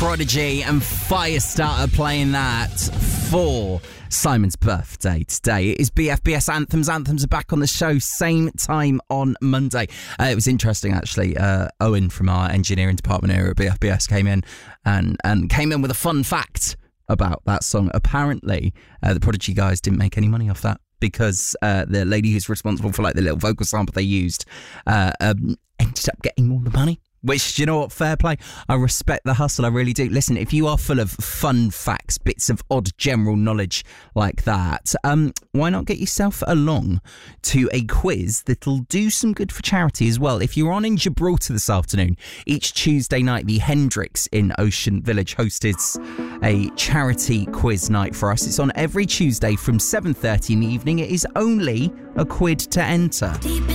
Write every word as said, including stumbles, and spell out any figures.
Prodigy and Firestarter playing that for Simon's birthday today. It is B F B S Anthems. Anthems are back on the show same time on Monday. Uh, it was interesting, actually. Uh, Owen from our engineering department here at B F B S came in and, and came in with a fun fact about that song. Apparently, uh, the Prodigy guys didn't make any money off that because uh, the lady who's responsible for like the little vocal sample they used uh, um, ended up getting all the money. Which, you know what, fair play. I respect the hustle, I really do. Listen, if you are full of fun facts, bits of odd general knowledge like that, um, why not get yourself along to a quiz that'll do some good for charity as well. If you're on in Gibraltar this afternoon, each Tuesday night, the Hendrix in Ocean Village hosts a charity quiz night for us. It's on every Tuesday from seven thirty in the evening. It is only a quid to enter.